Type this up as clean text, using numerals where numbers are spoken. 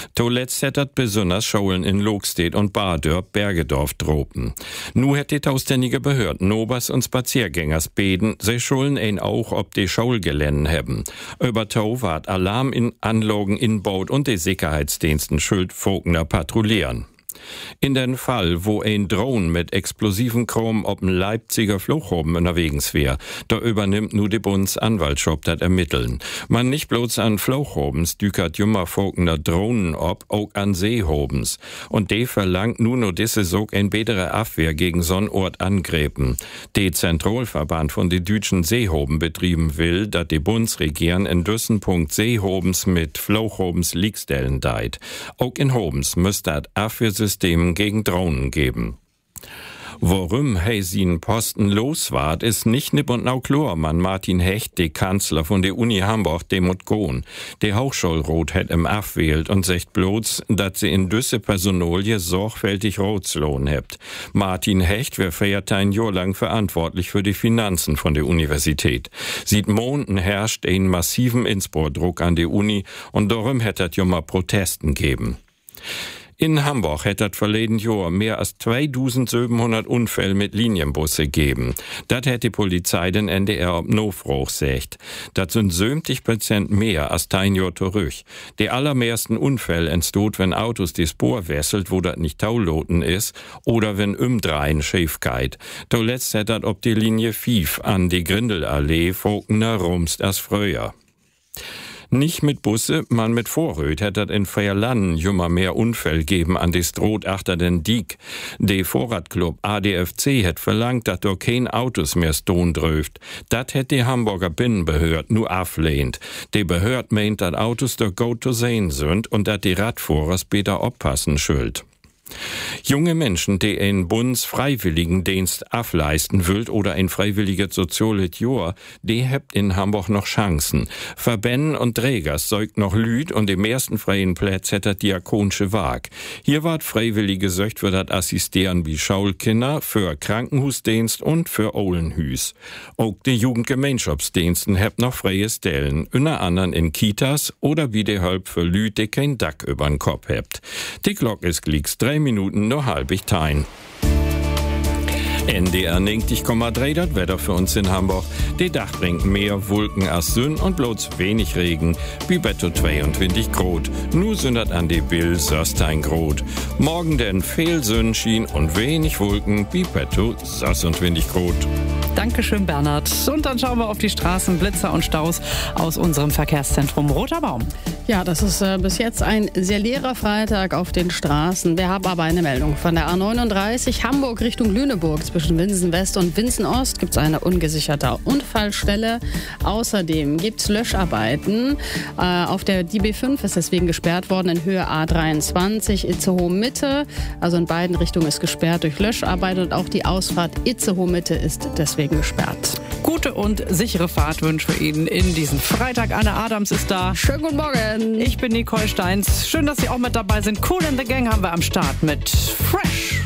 Zuletzt hättet besonders Schulen in Lokstedt und Badörp Bergedorf dropen. Nu hätt die ausständige Behörden Nobers und Spaziergängers beten, sie Schulen ein auch ob die Schulgeländen haben. Über Tau ward Alarm in Anlagen inbaut und die Sicherheitsdiensten schuld Vogner patrouillieren. In den Fall, wo ein Drone mit explosiven Chrom ob dem Leipziger Flughafen unterwegs wär, da übernimmt nu die Bundesanwaltschaft das Ermitteln. Man nicht bloß an Flughafens dükert jummer Vogner Drohnen ob, auch an Seehafens. Und die verlangt nu no disse sog ein bessere Abwehr gegen so'n Ort angräben. Die Zentralverband von die deutschen Seehafen betrieben will, dat die Bundesregierung in düssen Punkt Seehafens mit Flughafens Liegstellen deit. Auch in Hafens müsste das Abwehrsystem gegen Drohnen geben. Worum sin Posten los ward, ist nicht nipp und nau klar. Martin Hecht, der Kanzler von der Uni Hamburg, dem mut gohn. Der Hochschulrot hat ihm abwählt und sagt bloß, dass sie in düsse Personalie sorgfältig Rotslohn hebt. Martin Hecht wär 14 Jahr lang verantwortlich für die Finanzen von der Universität. Seit Monaten herrscht ein massiven Inspordruck an der Uni und darum hättet jummer Protesten geben. In Hamburg hätt das verleden Jahr mehr als 2700 Unfälle mit Linienbusse gegeben. Das hätt die Polizei den NDR ob Nofroch sagt. Das sind 70% mehr als 10 Jahr zurück. Die allermeisten Unfälle entsteht, wenn Autos die Spur wesselt, wo das nicht tauloten ist, oder wenn Umdrehen schief geht. Zuletzt hätt das ob die Linie 5 an die Grindelallee Vogner rumst als früher. Nicht mit Busse, man mit Vorröt hätt dat in Feierlanden jummer mehr Unfäll geben an die Stroh achter den Diek. De Vorradclub ADFC hätt verlangt, dat do kein Autos mehr stone dröft. Dat hätt die Hamburger Binnenbehörd nu ablehnt. Die Behörd meint, dat Autos do go to sehen sind und dat die Radfahrers beter oppassen schuld. Junge Menschen, die einen Bundesfreiwilligendienst ableisten will oder ein freiwilliges soziales Jahr, die hebt in Hamburg noch Chancen. Verbänden und Trägers säugt noch Lüd und im ersten freien Plätz hätt das Diakonische Wag. Hier ward freiwillige Söcht für das Assistieren wie Schaulkinder, für Krankenhusdienst und für Ohlenhüs. Auch die Jugendgemeinschaftsdiensten hebt noch freie Stellen, unter anderem in Kitas oder wie die Hölp für Lüd, die kein Dack übern Kopf hebt. Die Glock ist glicks 3 Minuten nur halbig tein. NDR 90,3, das Wetter für uns in Hamburg. Die Dach bringt mehr Wolken als Sonn und bloß wenig Regen. Wie Betto 22 Grad. Nu sind das an die Bill 16 Grad. Morgen denn viel Sonnenschein und wenig Wolken. Wie Betto 26 Grad. Dankeschön, Bernhard. Und dann schauen wir auf die Straßen, Blitzer und Staus aus unserem Verkehrszentrum Roter Baum. Ja, das ist bis jetzt ein sehr leerer Freitag auf den Straßen. Wir haben aber eine Meldung von der A39 Hamburg Richtung Lüneburg. Zwischen Winsen West und Winsen Ost gibt es eine ungesicherte Unfallstelle. Außerdem gibt es Löscharbeiten. Auf der DB5 ist deswegen gesperrt worden in Höhe A23 Itzehoe Mitte. Also in beiden Richtungen ist gesperrt durch Löscharbeit und auch die Ausfahrt Itzehoe Mitte ist deswegen gesperrt. Gute und sichere Fahrt wünschen wir Ihnen in diesen Freitag. Anne Adams ist da. Schönen guten Morgen. Ich bin Nicole Steins. Schön, dass Sie auch mit dabei sind. Cool in the Gang haben wir am Start mit Fresh.